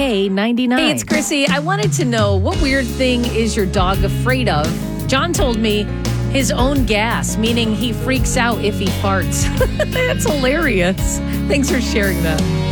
K99. Hey, it's Chrissy. I wanted to know, what weird thing is your dog afraid of? John told me his own gas, meaning he freaks out if he farts. That's hilarious. Thanks for sharing that.